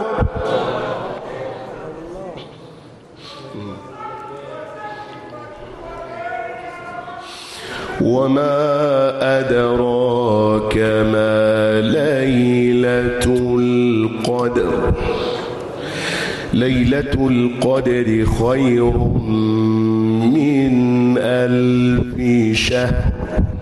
وما أدراك ما ليلة القدر ليلة القدر خير من 1000 شهر